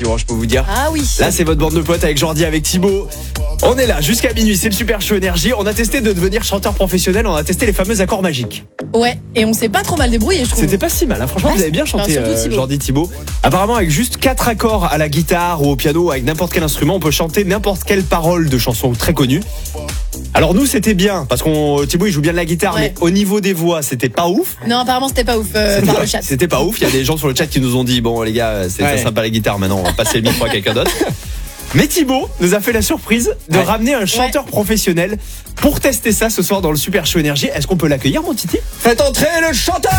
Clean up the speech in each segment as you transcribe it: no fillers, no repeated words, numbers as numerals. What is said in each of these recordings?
effectivement, je peux vous dire. Ah oui. Là, c'est votre bande de potes avec Jordi, avec Thibaut. On est là jusqu'à minuit, c'est le Super Show Énergie. On a testé de devenir chanteur professionnel, on a testé les fameux accords magiques. Ouais, et on s'est pas trop mal débrouillé, je trouve. C'était pas si mal, hein. Franchement, vous avez bien chanté, surtout Jordi, Thibaut. Apparemment, avec juste 4 accords à la guitare ou au piano, avec n'importe quel instrument, on peut chanter n'importe quelle parole de chansons très connues. Alors nous, c'était bien, parce qu'on Thibaut, il joue bien de la guitare, Ouais. mais au niveau des voix, c'était pas ouf. Non, apparemment, c'était pas ouf par le chat. C'était pas ouf. Il y a des gens sur le chat qui nous ont dit bon les gars, c'est très sympa la guitare. Maintenant, on va passer le micro à quelqu'un d'autre. Mais Thibaut nous a fait la surprise de ramener un chanteur professionnel pour tester ça ce soir dans le Super Show Énergie. Est-ce qu'on peut l'accueillir, mon Titi? Faites entrer le chanteur.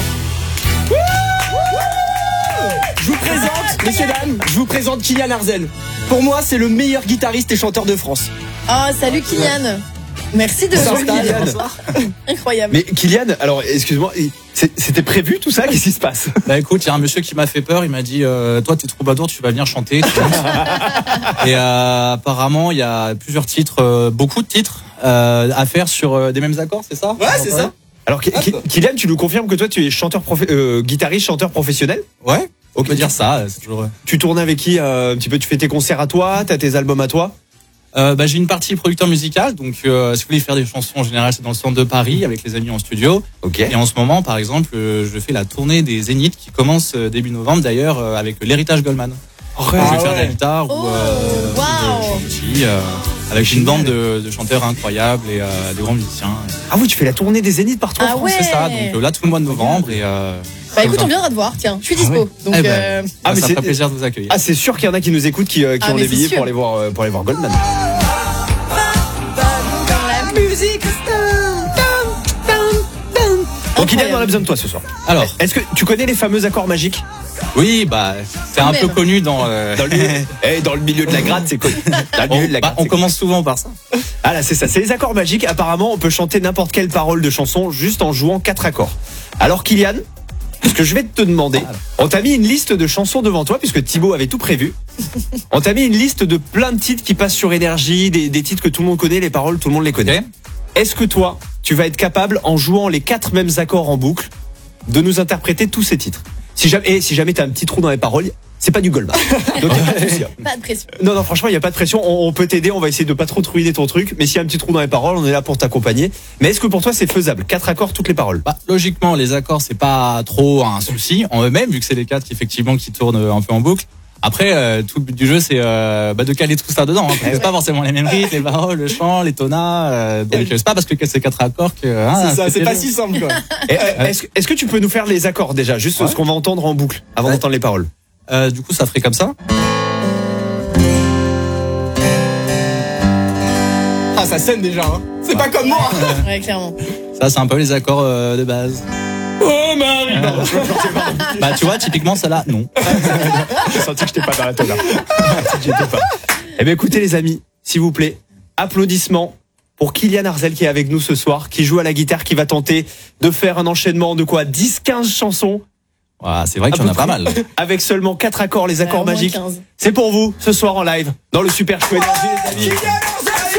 Je vous présente, messieurs dames, je vous présente Kylian Arzel. Pour moi, c'est le meilleur guitariste et chanteur de France. Oh, salut Kylian. Merci de Salut, Kylian. Incroyable. Mais Kylian, alors excuse-moi, c'était prévu tout ça? Qu'est-ce qui se passe? Bah écoute, il y a un monsieur qui m'a fait peur, il m'a dit toi t'es troubadour, tu vas venir chanter. Et apparemment il y a plusieurs titres, beaucoup de titres à faire sur des mêmes accords, c'est ça? Ouais, c'est ça. Alors Kylian, tu nous confirmes que toi tu es guitariste, chanteur professionnel? Ouais, on Ok. peut dire ça, c'est toujours... Tu tournes avec qui un petit peu? Tu fais tes concerts à toi, t'as tes albums à toi? Bah, j'ai une partie producteur musical, donc si vous voulez faire des chansons en général c'est dans le centre de Paris avec les amis en studio. Ok. Et en ce moment par exemple je fais la tournée des Zéniths qui commence début novembre d'ailleurs avec l'héritage Goldman. Je vais faire de la guitare Oh, ou wow. du chanty, avec une bande de chanteurs incroyables et des grands musiciens. Ah oui, tu fais la tournée des Zéniths partout en Ah France. ouais. C'est ça, donc là tout le mois de novembre et Bah écoute, on viendra te voir, tiens, je suis dispo. Donc, Eh ben, Ah, mais ça c'est- fera plaisir de vous accueillir. Ah, c'est sûr qu'il y en a qui nous écoutent qui Ah, ont mais des c'est billets sûr. pour aller voir Goldman. Donc Kylian, on a besoin de toi ce soir. Alors, Est-ce que tu connais les fameux accords magiques? oui, bah c'est un peu même. connu dans Dans le milieu de la gratte, c'est connu. Dans le milieu de la gratte, on c'est commence souvent par ça. connu. Ah là, c'est ça, c'est les accords magiques. Apparemment, on peut chanter n'importe quelle parole de chanson juste en jouant 4 accords. Alors Kylian, ce que je vais te demander, on t'a mis une liste de chansons devant toi puisque Thibaut avait tout prévu. On t'a mis une liste de plein de titres qui passent sur Énergie, des titres que tout le monde connaît, les paroles, tout le monde les connaît. Ok. Est-ce que toi, tu vas être capable, en jouant les 4 mêmes accords en boucle, de nous interpréter tous ces titres? Si jamais t'as un petit trou dans les paroles, c'est pas du Goldman. Donc, y a pas de souci. pas de pression. Non, franchement, il n'y a pas de pression. On peut t'aider, on va essayer de pas trop ruiner ton truc. Mais s'il y a un petit trou dans les paroles, on est là pour t'accompagner. Mais est-ce que pour toi, c'est faisable? 4 accords, toutes les paroles? Bah, logiquement, les accords, c'est pas trop un souci en eux-mêmes, vu que c'est les 4 effectivement qui tournent un peu en boucle. Après, tout le but du jeu, c'est de caler tout ça dedans. Hein, parce que c'est pas forcément les mêmes rythmes, les paroles, le chant, les tonats. Donc c'est pas parce que c'est 4 accords que. C'est ça, c'est pas si simple quoi. Et, est-ce que tu peux nous faire les accords déjà? Juste ce qu'on va entendre en boucle, avant d'entendre les paroles. Du coup, ça ferait comme ça. Ah, ça sonne déjà, hein. C'est pas comme moi. Ouais, clairement. Ça, c'est un peu les accords de base. Oh Marie. Bah, tu vois, typiquement, celle-là, non. J'ai senti que j'étais pas dans la tonne. J'étais pas. Eh bien, écoutez, les amis, s'il vous plaît, applaudissements pour Kylian Arzel qui est avec nous ce soir, qui joue à la guitare, qui va tenter de faire un enchaînement de quoi? 10-15 chansons. Voilà, c'est vrai qu'il y en a pas mal. Avec seulement 4 accords, les accords Au moins magiques. 15. C'est pour vous, ce soir en live, dans le Super Show Énergie, les amis. Kylian Arzel.